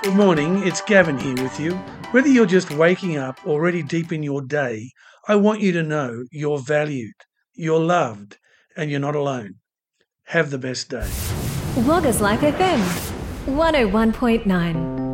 Good morning, it's Gavin here with you. Whether you're just waking up or already deep in your day, I want you to know you're valued, you're loved, and you're not alone. Have the best day. Waggas Life FM 101.9